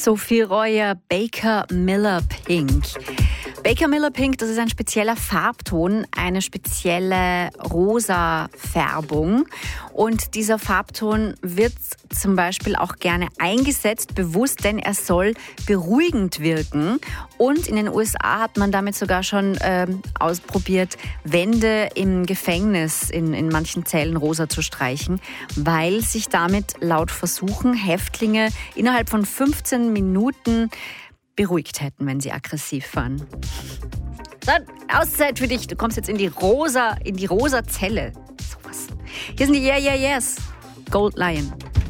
Sophie Royer, Baker Miller Pink. Baker Miller Pink, das ist ein spezieller Farbton, eine spezielle rosa Färbung. Und dieser Farbton wird zum Beispiel auch gerne eingesetzt, bewusst, denn er soll beruhigend wirken. Und in den USA hat man damit sogar schon ausprobiert, Wände im Gefängnis in manchen Zellen rosa zu streichen, weil sich damit laut Versuchen Häftlinge innerhalb von 15 Minuten beruhigt hätten, wenn sie aggressiv waren. Dann Auszeit für dich. Du kommst jetzt in die rosa Zelle. Sowas. Hier sind die Yeah, Yeah, Yes. Gold Lion.